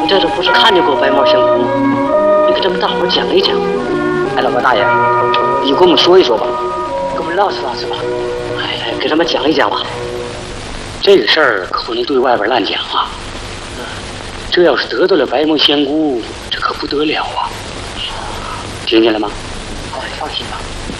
这不是看见过白毛仙姑吗？你给咱们大伙讲一讲。 哎，老高大爷，你给我们说一说吧， 给我们唠嗑唠嗑吧。哎，给咱们讲一讲吧。 这个事儿可不能对外边乱讲啊。这要是得罪了白毛仙姑，这可不得了啊！听见了吗？ 哎，放心吧。